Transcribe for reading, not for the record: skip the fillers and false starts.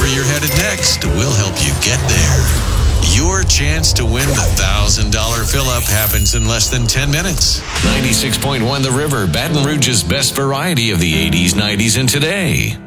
you're headed next, we'll help you get there. Your chance to win the $1,000 fill-up happens in less than 10 minutes. 96.1 The River, Baton Rouge's best variety of the 80s, 90s, and today.